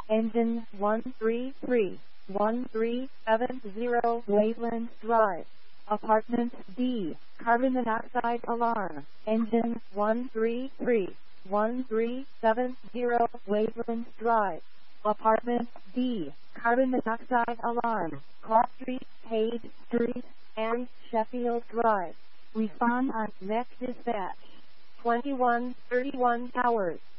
Engine 133, 1370 Waveland Drive. Apartment D, carbon monoxide alarm. Engine 133, 1370 Waveland Drive. Apartment D, carbon monoxide alarm. Clark Street, Hayes Street, and Sheffield Drive. Respond on next dispatch. 2131 Towers.